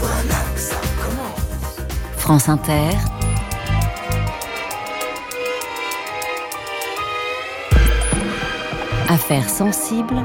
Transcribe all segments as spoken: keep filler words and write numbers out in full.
Voilà que ça commence. France Inter. Affaires sensibles.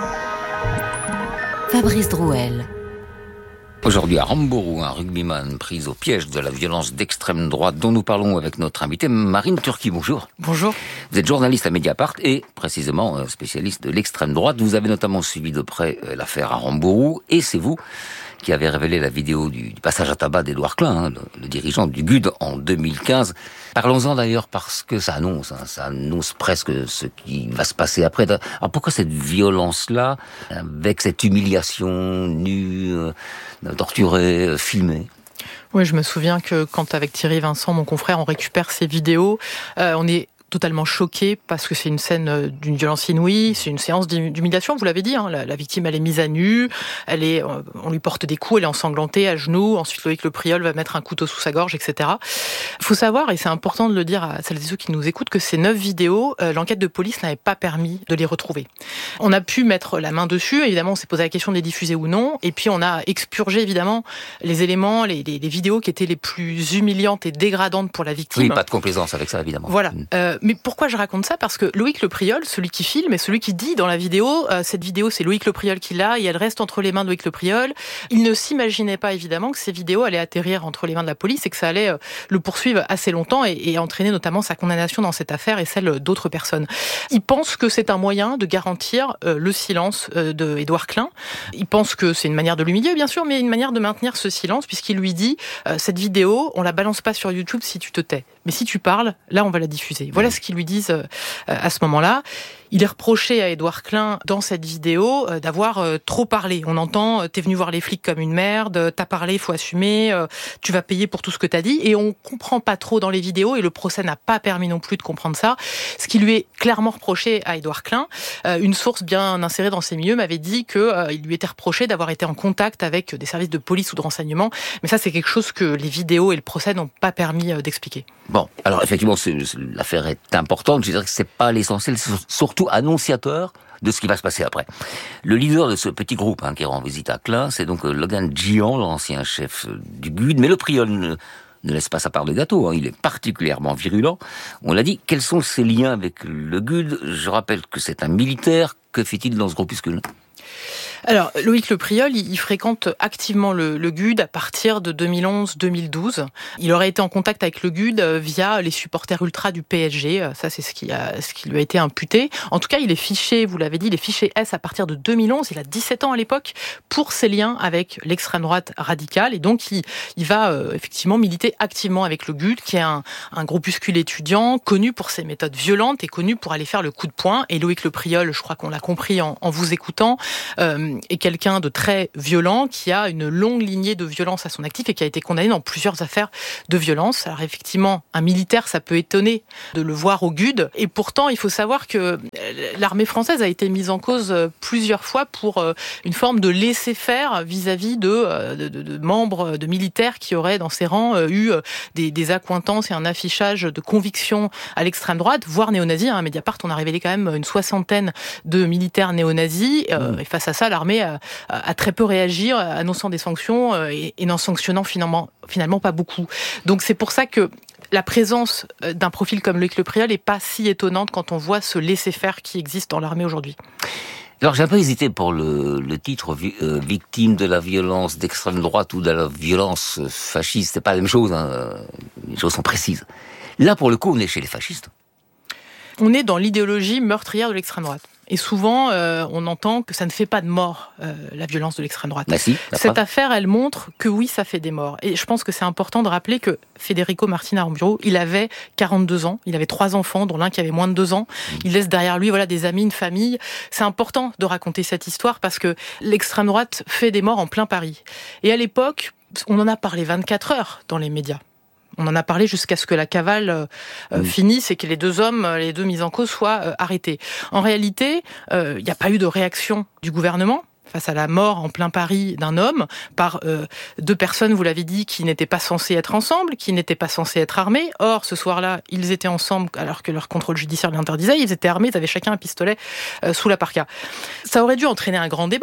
Fabrice Drouel. Aujourd'hui à Rambourou, un rugbyman pris au piège de la violence d'extrême droite dont nous parlons avec notre invitée Marine Turki. Bonjour. Bonjour. Vous êtes journaliste à Mediapart et précisément spécialiste de l'extrême droite. Vous avez notamment suivi de près l'affaire à Rambourou et c'est vous qui avez révélé la vidéo du, du passage à tabac d'Édouard Klein, hein, le, le dirigeant du G U D en deux mille quinze. Parlons-en d'ailleurs parce que ça annonce, hein, ça annonce presque ce qui va se passer après. Alors pourquoi cette violence-là, avec cette humiliation nue, euh, torturée, euh, filmée ? Oui, je me souviens que quand avec Thierry Vincent, mon confrère, on récupère ces vidéos, euh, on est totalement choqué parce que c'est une scène d'une violence inouïe, c'est une séance d'humiliation, vous l'avez dit, hein, la, la victime elle est mise à nu, elle est, on lui porte des coups, elle est ensanglantée à genoux, ensuite Loïc Le Priol va mettre un couteau sous sa gorge, et cetera. Il faut savoir, et c'est important de le dire à celles et ceux qui nous écoutent, que ces neuf vidéos, euh, l'enquête de police n'avait pas permis de les retrouver. On a pu mettre la main dessus, évidemment on s'est posé la question de les diffuser ou non, et puis on a expurgé évidemment les éléments, les, les, les vidéos qui étaient les plus humiliantes et dégradantes pour la victime. Oui, pas de complaisance avec ça évidemment. Voilà. Mmh. Euh, Mais pourquoi je raconte ça ? Parce que Loïc Le Priol, celui qui filme et celui qui dit dans la vidéo, euh, cette vidéo c'est Loïc Le Priol qui l'a et elle reste entre les mains de Loïc Le Priol, il ne s'imaginait pas évidemment que ces vidéos allaient atterrir entre les mains de la police et que ça allait euh, le poursuivre assez longtemps et, et entraîner notamment sa condamnation dans cette affaire et celle d'autres personnes. Il pense que c'est un moyen de garantir euh, le silence euh, de Édouard Klein. Il pense que c'est une manière de l'humilier bien sûr, mais une manière de maintenir ce silence puisqu'il lui dit euh, cette vidéo, on la balance pas sur YouTube si tu te tais. Mais si tu parles, là on va la diffuser. Voilà ce qu'ils lui disent euh, à ce moment-là. Il est reproché à Édouard Klein dans cette vidéo euh, d'avoir euh, trop parlé. On entend euh, « t'es venu voir les flics comme une merde, t'as parlé, faut assumer, euh, tu vas payer pour tout ce que t'as dit ». Et on comprend pas trop dans les vidéos et le procès n'a pas permis non plus de comprendre ça. Ce qui lui est clairement reproché à Édouard Klein. Euh, une source bien insérée dans ces milieux m'avait dit qu'il euh, lui était reproché d'avoir été en contact avec des services de police ou de renseignement. Mais ça c'est quelque chose que les vidéos et le procès n'ont pas permis euh, d'expliquer. Bon, alors effectivement, c'est, l'affaire est importante. Je dirais que c'est pas l'essentiel, c'est surtout annonciateur de ce qui va se passer après. Le leader de ce petit groupe hein, qui rend visite à Klein, c'est donc Logan Djian, l'ancien chef du G U D. Mais le Priol ne, ne laisse pas sa part de gâteau. Hein. Il est particulièrement virulent. On l'a dit. Quels sont ses liens avec le G U D ? Je rappelle que c'est un militaire. Que fait-il dans ce groupuscule ? Alors, Loïc Le Priol, il fréquente activement le, le G U D à partir de deux mille onze deux mille douze. Il aurait été en contact avec le G U D via les supporters ultra du P S G. Ça, c'est ce qui, a, ce qui lui a été imputé. En tout cas, il est fiché, vous l'avez dit, il est fiché S à partir de deux mille onze. Il a dix-sept ans à l'époque pour ses liens avec l'extrême droite radicale. Et donc, il, il va euh, effectivement militer activement avec le G U D, qui est un, un groupuscule étudiant connu pour ses méthodes violentes et connu pour aller faire le coup de poing. Et Loïc Le Priol, je crois qu'on l'a compris en, en vous écoutant, euh, est quelqu'un de très violent, qui a une longue lignée de violence à son actif et qui a été condamné dans plusieurs affaires de violence. Alors effectivement, un militaire, ça peut étonner de le voir au G U D. Et pourtant, il faut savoir que l'armée française a été mise en cause plusieurs fois pour une forme de laisser-faire vis-à-vis de, de, de, de membres, de militaires qui auraient dans ses rangs eu des, des accointances et un affichage de conviction à l'extrême droite, voire néo-nazis. À Mediapart, on a révélé quand même une soixantaine de militaires néo-nazis. Mmh. Et face à ça, l'armée a a très peu réagi, annonçant des sanctions et, et n'en sanctionnant finalement, finalement pas beaucoup. Donc c'est pour ça que la présence d'un profil comme Loïc Le Priol n'est pas si étonnante quand on voit ce laisser-faire qui existe dans l'armée aujourd'hui. Alors j'ai un peu hésité pour le, le titre euh, « Victime de la violence d'extrême droite » ou de la violence fasciste. C'est pas la même chose, hein. Les choses sont précises. Là, pour le coup, on est chez les fascistes. On est dans l'idéologie meurtrière de l'extrême droite. Et souvent, euh, on entend que ça ne fait pas de mort, euh, la violence de l'extrême droite. Bah si, cette affaire, elle montre que oui, ça fait des morts. Et je pense que c'est important de rappeler que Federico Martin Aramburu, il avait quarante-deux ans, il avait trois enfants, dont l'un qui avait moins de deux ans. Mmh. Il laisse derrière lui voilà, des amis, une famille. C'est important de raconter cette histoire parce que l'extrême droite fait des morts en plein Paris. Et à l'époque, on en a parlé vingt-quatre heures dans les médias. On en a parlé jusqu'à ce que la cavale euh, mmh. finisse et que les deux hommes, les deux mis en cause, soient euh, arrêtés. En réalité, il euh, n'y a pas eu de réaction du gouvernement face à la mort en plein Paris d'un homme par euh, deux personnes, vous l'avez dit, qui n'étaient pas censées être ensemble, qui n'étaient pas censées être armées. Or, ce soir-là, ils étaient ensemble alors que leur contrôle judiciaire l'interdisait. Ils étaient armés, ils avaient chacun un pistolet euh, sous la parka. Ça aurait dû entraîner un grand débat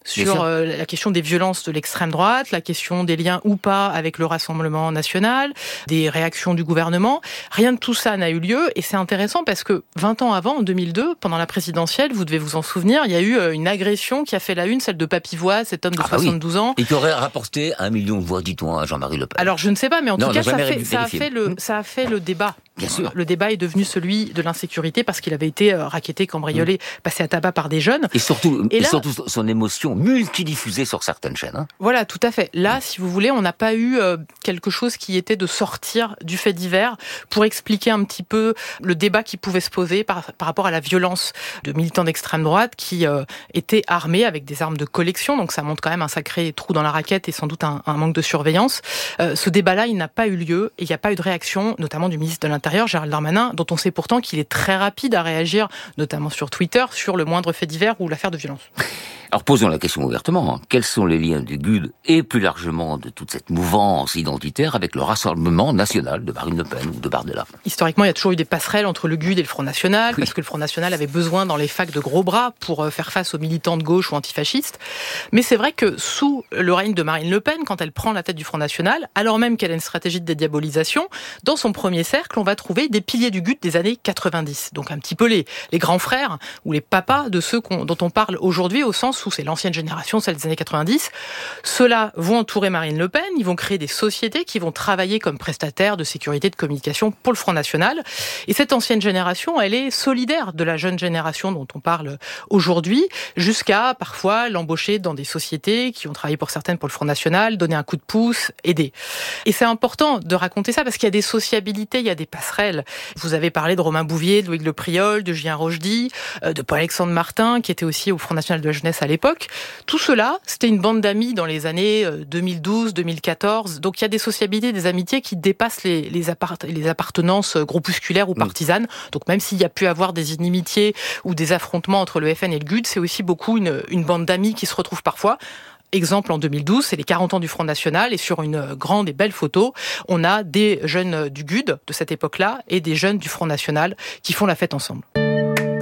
sur euh, la question des violences de l'extrême droite, la question des liens ou pas avec le Rassemblement national, des réactions du gouvernement. Rien de tout ça n'a eu lieu et c'est intéressant parce que vingt ans avant, en deux mille deux, pendant la présidentielle, vous devez vous en souvenir, il y a eu une agression qui a fait la une, celle de Papivoix, cet homme de ah bah soixante-douze oui. ans. Et qui aurait rapporté un million de voix, dit-on, à Jean-Marie Le Pen. Alors je ne sais pas, mais en non, tout cas, ça, fait, ça, a fait le, mmh. ça a fait le débat. Bien sûr. Le débat est devenu celui de l'insécurité parce qu'il avait été racketté, cambriolé, mmh. passé à tabac par des jeunes. Et surtout, et, et là, surtout son émotion multidiffusée sur certaines chaînes. Hein. Voilà, tout à fait. Là, mmh. si vous voulez, on n'a pas eu euh, quelque chose qui était de sortir du fait divers pour expliquer un petit peu le débat qui pouvait se poser par, par rapport à la violence de militants d'extrême droite qui euh, étaient armés avec des armes de collection. Donc ça montre quand même un sacré trou dans la raquette et sans doute un, un manque de surveillance. Euh, ce débat-là, il n'a pas eu lieu et il n'y a pas eu de réaction, notamment du ministre de l'Intérieur, Gérald Darmanin, dont on sait pourtant qu'il est très rapide à réagir, notamment sur Twitter, sur le moindre fait divers ou l'affaire de violence. Alors posons la question ouvertement, hein. Quels sont les liens du G U D et plus largement de toute cette mouvance identitaire avec le Rassemblement national de Marine Le Pen ou de Bardella? Historiquement, il y a toujours eu des passerelles entre le G U D et le Front National, oui. parce que le Front National avait besoin dans les facs de gros bras pour faire face aux militants de gauche ou antifascistes. Mais c'est vrai que sous le règne de Marine Le Pen, quand elle prend la tête du Front National, alors même qu'elle a une stratégie de dédiabolisation, dans son premier cercle, on va trouver des piliers du G U D des années quatre-vingt-dix. Donc un petit peu les, les grands frères ou les papas de ceux qu'on, dont on parle aujourd'hui au sens où c'est l'ancienne génération, celle des années quatre-vingt-dix. Ceux-là vont entourer Marine Le Pen, ils vont créer des sociétés qui vont travailler comme prestataires de sécurité de communication pour le Front National. Et cette ancienne génération, elle est solidaire de la jeune génération dont on parle aujourd'hui, jusqu'à parfois l'embaucher dans des sociétés qui ont travaillé pour certaines pour le Front National, donner un coup de pouce, aider. Et c'est important de raconter ça parce qu'il y a des sociabilités, il y a des passerelles. Vous avez parlé de Romain Bouvier, de Loïc Le Priol, de Julien Rochdy, de Paul-Alexandre Martin, qui était aussi au Front National de la Jeunesse à l'époque. Tout cela, c'était une bande d'amis dans les années deux mille douze, deux mille quatorze. Donc il y a des sociabilités, des amitiés qui dépassent les, les, appart- les appartenances groupusculaires ou partisanes. Donc même s'il y a pu avoir des inimitiés ou des affrontements entre le F N et le G U D, c'est aussi beaucoup une, une bande d'amis qui se retrouvent parfois. Exemple en deux mille douze, c'est les quarante ans du Front National et sur une grande et belle photo, on a des jeunes du G U D de cette époque-là et des jeunes du Front National qui font la fête ensemble.